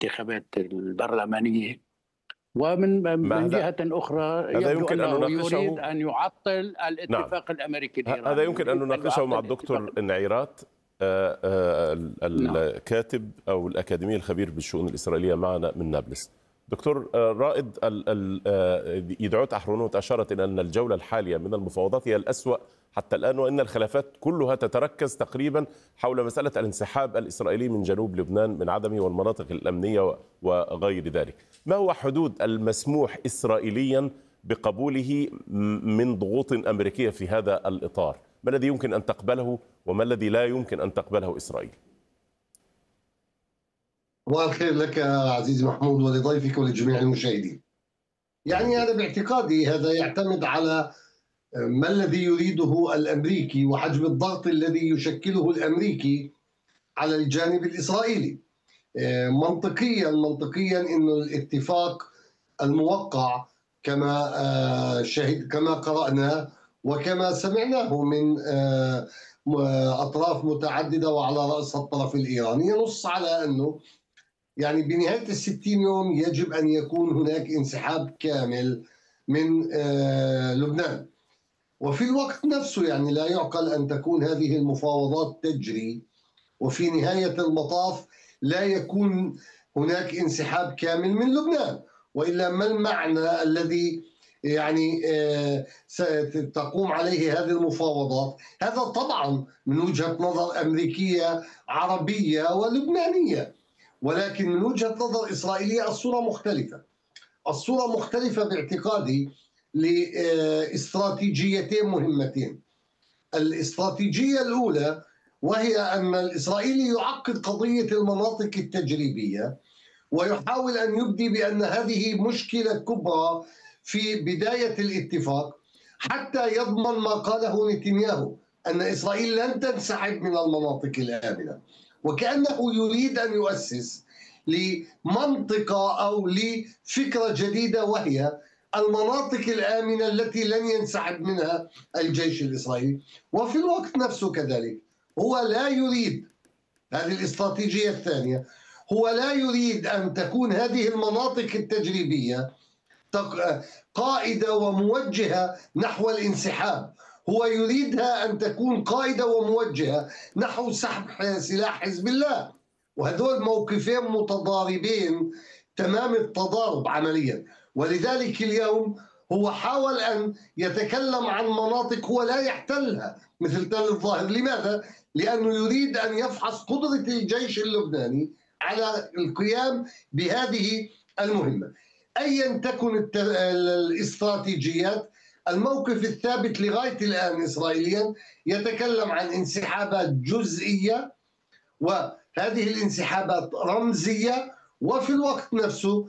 الانتخابات البرلمانية، ومن ما جهة أخرى هذا يبدو يمكن أن أنه يريد نناقشه. أن يعطل نعم، الاتفاق الأمريكي هذا الإيراني، يمكن أن يريد أن نناقشه يعطل مع الاتفاق. الدكتور النعيرات، نعم. الكاتب أو الأكاديمي الخبير بالشؤون الإسرائيلية معنا من نابلس. دكتور رائد، يدعوت أحرونوت أشارت إلى أن الجولة الحالية من المفاوضات هي الأسوأ حتى الآن، وأن الخلافات كلها تتركز تقريبا حول مسألة الانسحاب الإسرائيلي من جنوب لبنان من عدمه والمناطق الأمنية وغير ذلك. ما هو حدود المسموح إسرائيليا بقبوله من ضغوط أمريكية في هذا الإطار؟ ما الذي يمكن أن تقبله وما الذي لا يمكن أن تقبله إسرائيل؟ صباح الخير لك عزيزي محمود ولضيفك ولجميع المشاهدين. يعني أنا باعتقادي هذا يعتمد على ما الذي يريده الأمريكي وحجم الضغط الذي يشكله الأمريكي على الجانب الإسرائيلي. منطقيا إنه الاتفاق الموقع كما قرأنا وكما سمعناه من أطراف متعددة وعلى رأسها الطرف الإيراني ينص على أنه يعني بنهاية ال60 يوم يجب أن يكون هناك انسحاب كامل من لبنان. وفي الوقت نفسه يعني لا يعقل أن تكون هذه المفاوضات تجري وفي نهاية المطاف لا يكون هناك انسحاب كامل من لبنان، وإلا ما المعنى الذي يعني ستقوم عليه هذه المفاوضات؟ هذا طبعا من وجهة نظر أمريكية عربية ولبنانية، ولكن من وجهة نظر إسرائيلية الصورة مختلفة. الصورة مختلفة باعتقادي لاستراتيجيتين مهمتين. الاستراتيجية الأولى وهي أن الإسرائيلي يعقد قضية المناطق التجريبية ويحاول أن يبدي بأن هذه مشكلة كبرى في بداية الاتفاق حتى يضمن ما قاله نتنياهو أن إسرائيل لن تنسحب من المناطق الآمنة، وكأنه يريد أن يؤسس لمنطقة أو لفكرة جديدة وهي المناطق الآمنة التي لن ينسحب منها الجيش الإسرائيلي. وفي الوقت نفسه كذلك هو لا يريد، هذه الاستراتيجية الثانية، هو لا يريد أن تكون هذه المناطق التجريبية قائدة وموجهة نحو الانسحاب، هو يريدها أن تكون قائدة وموجهة نحو سحب سلاح حزب الله. وهذول موقفين متضاربين تمام التضارب عمليا، ولذلك اليوم هو حاول أن يتكلم عن مناطق هو لا يحتلها مثل تل الظاهر. لماذا؟ لأنه يريد أن يفحص قدرة الجيش اللبناني على القيام بهذه المهمة. أيا تكن الاستراتيجيات، الموقف الثابت لغاية الآن إسرائيليا يتكلم عن انسحابات جزئية، وهذه الانسحابات رمزية، وفي الوقت نفسه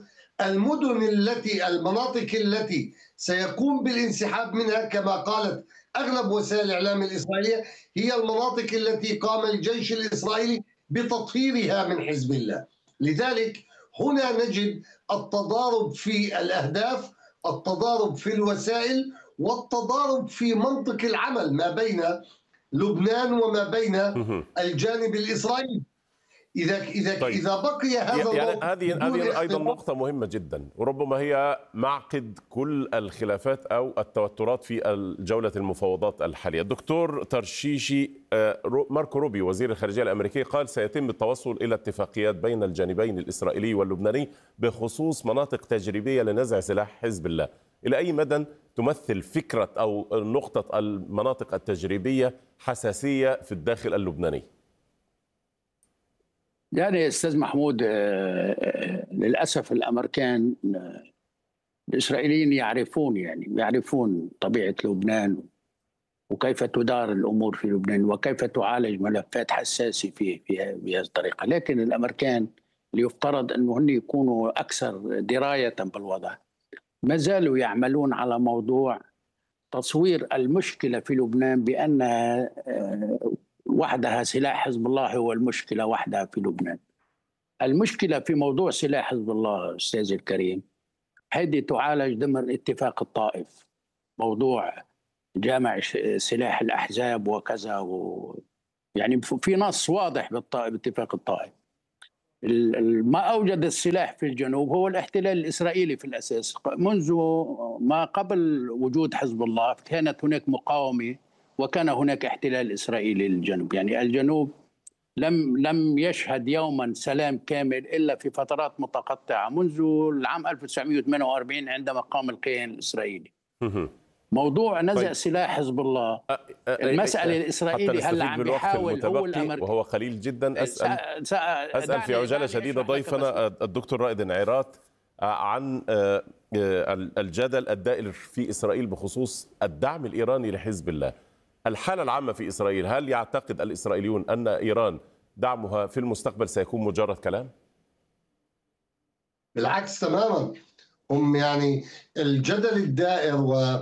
المناطق التي سيقوم بالانسحاب منها كما قالت أغلب وسائل الإعلام الإسرائيلية هي المناطق التي قام الجيش الإسرائيلي بتطهيرها من حزب الله. لذلك هنا نجد التضارب في الأهداف، التضارب في الوسائل، والتضارب في منطق العمل ما بين لبنان وما بين الجانب الإسرائيلي. إذا بقي هذا يعني هذه أيضا نقطة مهمة جدا، وربما هي معقد كل الخلافات أو التوترات في الجولة المفاوضات الحالية. الدكتور ترشيشي، ماركو روبيو وزير الخارجية الأمريكي قال سيتم التوصل إلى اتفاقيات بين الجانبين الإسرائيلي واللبناني بخصوص مناطق تجريبية لنزع سلاح حزب الله. إلى أي مدى تمثل فكرة أو نقطة المناطق التجريبية حساسية في الداخل اللبناني؟ يعني أستاذ محمود، للأسف الأمريكان الإسرائيليين يعرفون طبيعة لبنان وكيف تدار الأمور في لبنان وكيف تعالج ملفات حساسة في هذه الطريقة. لكن الأمريكان ليفترض أنهم يكونوا أكثر دراية بالوضع، ما زالوا يعملون على موضوع تصوير المشكلة في لبنان بأنها وحدها سلاح حزب الله هو المشكلة وحدها في لبنان. المشكلة في موضوع سلاح حزب الله أستاذ الكريم هذه تعالج ضمن اتفاق الطائف، موضوع جامع سلاح الأحزاب وكذا يعني في نص واضح باتفاق الطائف. ما أوجد السلاح في الجنوب هو الاحتلال الإسرائيلي في الأساس. منذ ما قبل وجود حزب الله كانت هناك مقاومة وكان هناك احتلال إسرائيلي للجنوب. يعني الجنوب لم يشهد يوما سلام كامل إلا في فترات متقطعة منذ العام 1948 عندما قام الكيان الإسرائيلي. موضوع نزع سلاح حزب الله، المسألة الإسرائيلي هلا عم بيحاول هو الأمريكي وهو قليل جدا. أسأل في عجالة شديدة ضيفنا الدكتور رائد انعراط عن الجدل الدائر في إسرائيل بخصوص الدعم الإيراني لحزب الله. الحالة العامة في إسرائيل، هل يعتقد الإسرائيليون أن إيران دعمها في المستقبل سيكون مجرد كلام؟ بالعكس تماما. هم يعني الجدل الدائر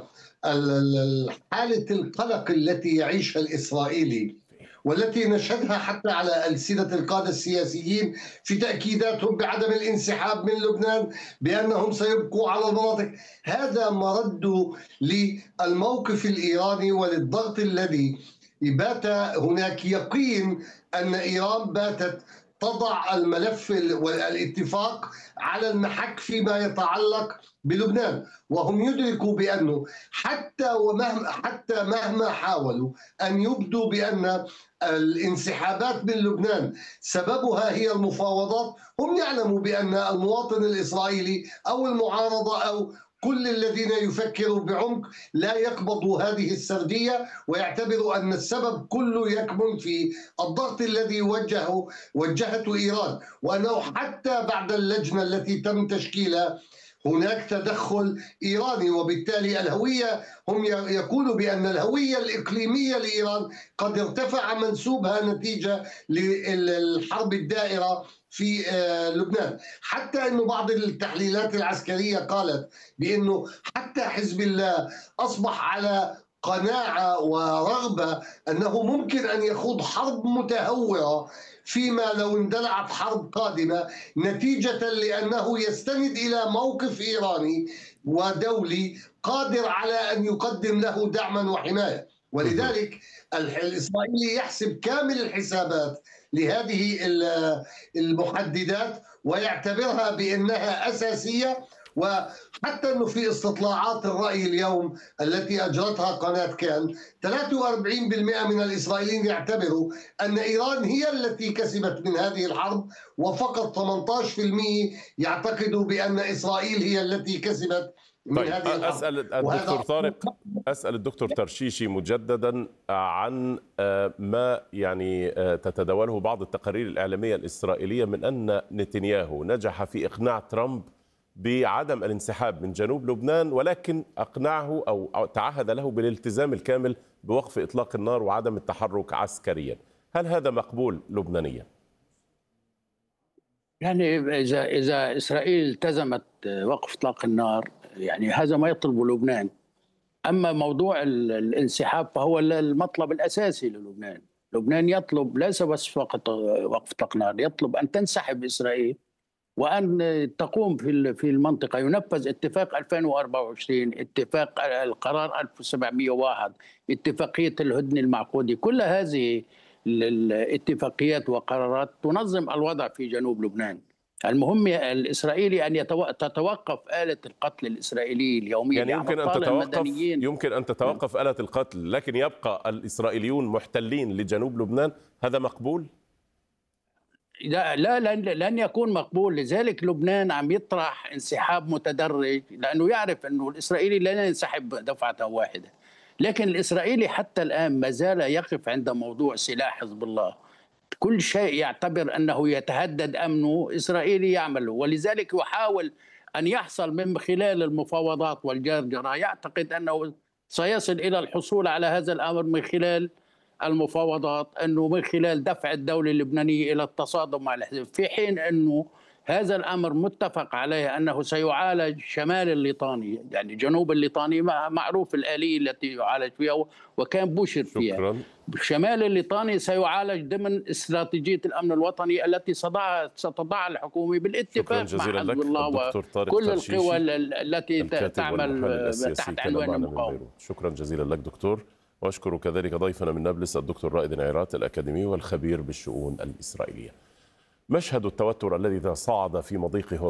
وحالة القلق التي يعيشها الإسرائيلي والتي نشهدها حتى على ألسنة القادة السياسيين في تأكيداتهم بعدم الانسحاب من لبنان، بأنهم سيبقوا على المناطق، هذا مرد للموقف الإيراني وللضغط الذي بات هناك يقين أن إيران باتت تضع الملف والاتفاق على المحك فيما يتعلق بلبنان. وهم يدركوا بأنه حتى مهما حاولوا أن يبدوا بأن الانسحابات من لبنان سببها هي المفاوضات، هم يعلموا بأن المواطن الإسرائيلي أو المعارضة أو كل الذين يفكروا بعمق لا يقبضوا هذه السردية، ويعتبروا أن السبب كله يكمن في الضغط الذي وجهته إيران، وأنه حتى بعد اللجنة التي تم تشكيلها هناك تدخل إيراني. وبالتالي الهوية، هم يقولوا بأن الهوية الإقليمية لإيران قد ارتفع منسوبها نتيجة للحرب الدائرة في لبنان. حتى أنه بعض التحليلات العسكرية قالت بأنه حتى حزب الله أصبح على قناعة ورغبة أنه ممكن أن يخوض حرب متهورة فيما لو اندلعت حرب قادمة، نتيجة لأنه يستند إلى موقف إيراني ودولي قادر على أن يقدم له دعما وحماية. ولذلك الإسرائيلي يحسب كامل الحسابات لهذه المحددات ويعتبرها بأنها أساسية. وحتى أنه في استطلاعات الرأي اليوم التي أجرتها قناة كان 43% من الإسرائيليين يعتبروا أن إيران هي التي كسبت من هذه الحرب، وفقط 18% يعتقدوا بأن إسرائيل هي التي كسبت من هذه الحرب. أسأل الدكتور ترشيشي مجددا عن ما يعني تتداوله بعض التقارير الإعلامية الإسرائيلية من أن نتنياهو نجح في إقناع ترامب بعدم الانسحاب من جنوب لبنان، ولكن أقنعه أو تعهد له بالالتزام الكامل بوقف إطلاق النار وعدم التحرك عسكريا. هل هذا مقبول لبنانيا؟ يعني إذا إسرائيل التزمت وقف إطلاق النار، يعني هذا ما يطلبه لبنان. أما موضوع الانسحاب فهو المطلب الأساسي للبنان. لبنان يطلب ليس بس فقط وقف إطلاق النار، يطلب أن تنسحب إسرائيل وأن تقوم في المنطقة ينفذ اتفاق 2024، اتفاق القرار 1701، اتفاقية الهدنة المعقودة. كل هذه الاتفاقيات وقرارات تنظم الوضع في جنوب لبنان. المهم الإسرائيلي أن تتوقف آلة القتل الإسرائيلي اليومية. يعني يمكن أن تتوقف آلة القتل، لكن يبقى الإسرائيليون محتلين لجنوب لبنان، هذا مقبول؟ لا لن يكون مقبول. لذلك لبنان عم يطرح انسحاب متدرج، لأنه يعرف أنه الإسرائيلي لن ينسحب دفعة واحدة. لكن الإسرائيلي حتى الآن ما زال يقف عند موضوع سلاح حزب الله. كل شيء يعتبر أنه يتهدد أمنه إسرائيلي يعمله، ولذلك يحاول أن يحصل من خلال المفاوضات والجرجرة. يعتقد أنه سيصل إلى الحصول على هذا الأمر من خلال المفاوضات، أنه من خلال دفع الدولة اللبنانية إلى التصادم مع الحزب، في حين أنه هذا الأمر متفق عليه أنه سيعالج شمال الليطاني. يعني جنوب الليطاني معروف الآلية التي يعالج فيها وكان بوشر فيها. شكرا. شمال الليطاني سيعالج ضمن استراتيجية الأمن الوطني التي ستضعها الحكومة بالاتفاق مع حزب الله وكل القوى التي تعمل تحت عنوان المقاومة. شكرا جزيلا لك دكتور، وأشكر كذلك ضيفنا من نابلس الدكتور رائد انعراط الأكاديمي والخبير بالشؤون الإسرائيلية. مشهد التوتر الذي تصاعد في مضيق